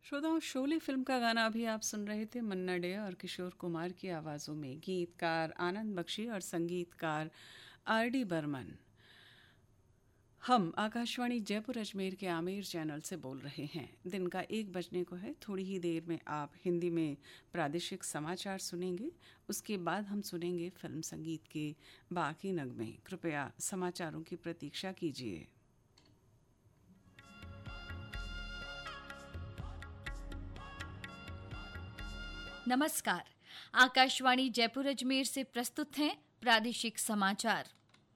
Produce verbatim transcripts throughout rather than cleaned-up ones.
श्रोताओं, शोले फिल्म का गाना अभी आप सुन रहे थे मन्ना डे और किशोर कुमार की आवाज़ों में। गीतकार आनंद बख्शी और संगीतकार आर डी बर्मन। हम आकाशवाणी जयपुर अजमेर के आमेर चैनल से बोल रहे हैं। दिन का एक बजने को है। थोड़ी ही देर में आप हिंदी में प्रादेशिक समाचार सुनेंगे। उसके बाद हम सुनेंगे फिल्म संगीत के बाकी नगमे। कृपया समाचारों की प्रतीक्षा कीजिए। नमस्कार। आकाशवाणी जयपुर अजमेर से प्रस्तुत हैं प्रादेशिक समाचार।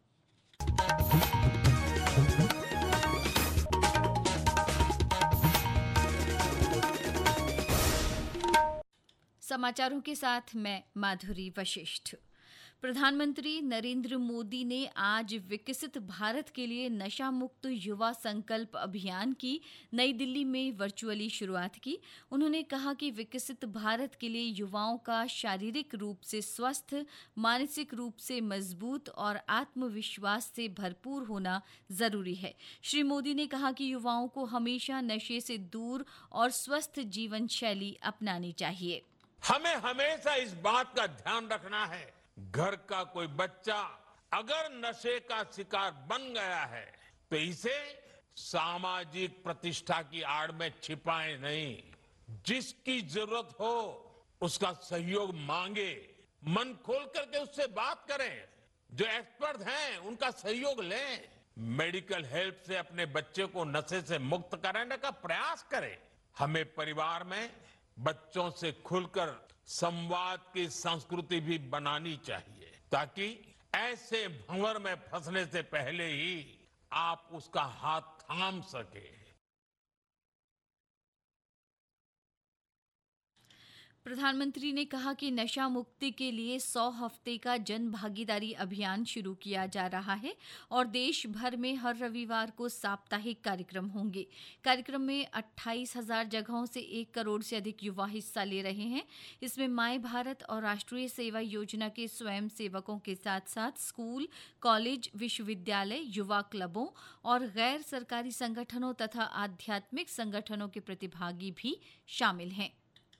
समाचारों के साथ मैं माधुरी वशिष्ठ। प्रधानमंत्री नरेंद्र मोदी ने आज विकसित भारत के लिए नशा मुक्त युवा संकल्प अभियान की नई दिल्ली में वर्चुअली शुरुआत की। उन्होंने कहा कि विकसित भारत के लिए युवाओं का शारीरिक रूप से स्वस्थ, मानसिक रूप से मजबूत और आत्मविश्वास से भरपूर होना जरूरी है। श्री मोदी ने कहा कि युवाओं को हमेशा नशे से दूर और स्वस्थ जीवन शैली अपनानी चाहिए। हमें हमेशा इस बात का ध्यान रखना है, घर का कोई बच्चा अगर नशे का शिकार बन गया है तो इसे सामाजिक प्रतिष्ठा की आड़ में छिपाए नहीं। जिसकी जरूरत हो उसका सहयोग मांगे, मन खोल करके उससे बात करें। जो एक्सपर्ट हैं उनका सहयोग लें। मेडिकल हेल्प से अपने बच्चे को नशे से मुक्त कराने का प्रयास करें। हमें परिवार में बच्चों से खुलकर संवाद की संस्कृति भी बनानी चाहिए ताकि ऐसे भंवर में फंसने से पहले ही आप उसका हाथ थाम सके। प्रधानमंत्री ने कहा कि नशा मुक्ति के लिए सौ हफ्ते का जन भागीदारी अभियान शुरू किया जा रहा है और देश भर में हर रविवार को साप्ताहिक कार्यक्रम होंगे। कार्यक्रम में अट्ठाईस हजार जगहों से एक करोड़ से अधिक युवा हिस्सा ले रहे हैं। इसमें माय भारत और राष्ट्रीय सेवा योजना के स्वयं सेवकों के साथ साथ स्कूल, कॉलेज, विश्वविद्यालय, युवा क्लबों और गैर सरकारी संगठनों तथा आध्यात्मिक संगठनों के प्रतिभागी भी शामिल हैं।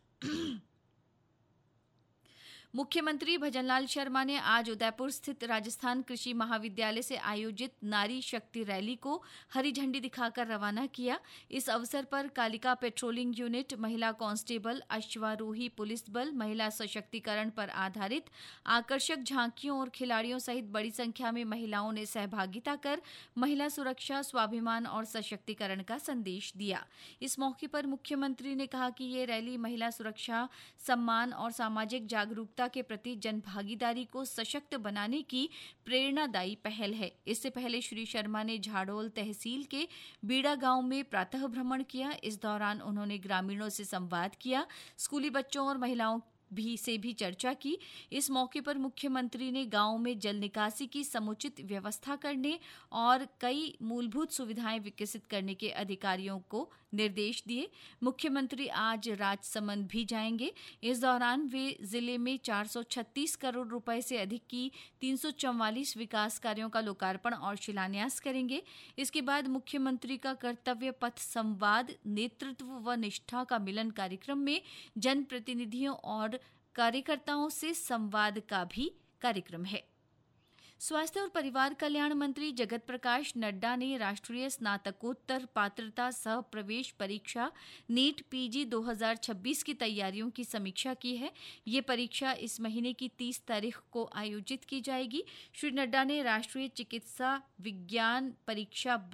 मुख्यमंत्री भजनलाल शर्मा ने आज उदयपुर स्थित राजस्थान कृषि महाविद्यालय से आयोजित नारी शक्ति रैली को हरी झंडी दिखाकर रवाना किया। इस अवसर पर कालिका पेट्रोलिंग यूनिट, महिला कांस्टेबल, अश्वारोही पुलिस बल, महिला सशक्तिकरण पर आधारित आकर्षक झांकियों और खिलाड़ियों सहित बड़ी संख्या में महिलाओं ने सहभागिता कर महिला सुरक्षा, स्वाभिमान और सशक्तिकरण का संदेश दिया। इस मौके पर मुख्यमंत्री ने कहा कि ये रैली महिला सुरक्षा, सम्मान और सामाजिक जागरूकता के प्रति जनभागीदारी को सशक्त बनाने की प्रेरणादायी पहल है। इससे पहले श्री शर्मा ने झाड़ोल तहसील के बीड़ा गांव में प्रातः भ्रमण किया। इस दौरान उन्होंने ग्रामीणों से संवाद किया, स्कूली बच्चों और महिलाओं भी से भी चर्चा की। इस मौके पर मुख्यमंत्री ने गांव में जल निकासी की समुचित व्यवस्था करने और कई मूलभूत सुविधाएं विकसित करने के अधिकारियों को निर्देश दिए। मुख्यमंत्री आज राजसमंद भी जाएंगे। इस दौरान वे जिले में चार सौ छत्तीस करोड़ रुपए से अधिक की तीन सौ चौवालीस विकास कार्यों का लोकार्पण और शिलान्यास करेंगे। इसके बाद मुख्यमंत्री का कर्तव्य पथ संवाद, नेतृत्व व निष्ठा का मिलन कार्यक्रम में जनप्रतिनिधियों और कार्यकर्ताओं से संवाद का भी कार्यक्रम है। स्वास्थ्य और परिवार कल्याण मंत्री जगत प्रकाश नड्डा ने राष्ट्रीय स्नातकोत्तर पात्रता सह प्रवेश परीक्षा नीट पीजी दो हज़ार छब्बीस की तैयारियों की समीक्षा की है। ये परीक्षा इस महीने की तीस तारीख को आयोजित की जाएगी। श्री नड्डा ने राष्ट्रीय चिकित्सा विज्ञान परीक्षा